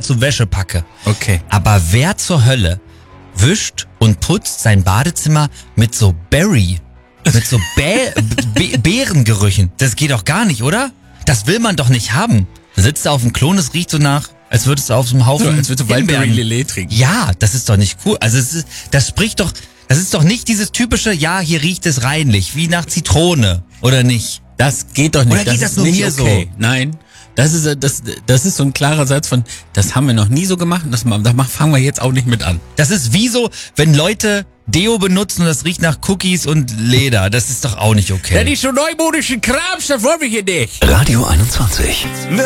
zur Wäsche packe. Okay. Aber wer zur Hölle wischt und putzt sein Badezimmer mit so Beerengerüchen? Das geht doch gar nicht, oder? Das will man doch nicht haben. Da sitzt du auf dem Klon, es riecht so nach, als würdest du auf so einem Haufen Als würdest du Wildberry Lillet trinken. Ja, das ist doch nicht cool. Also das ist doch nicht dieses typische, ja, hier riecht es reinlich, wie nach Zitrone, oder nicht? Das geht doch nicht. Oder geht das nur nicht mir okay. So? Nein. Das ist so ein klarer Satz von, das haben wir noch nie so gemacht, da fangen wir jetzt auch nicht mit an. Das ist wie so, wenn Leute Deo benutzen und das riecht nach Cookies und Leder. Das ist doch auch nicht okay. Das ist so neumodischen Krams, das wollen wir hier nicht. Radio 21.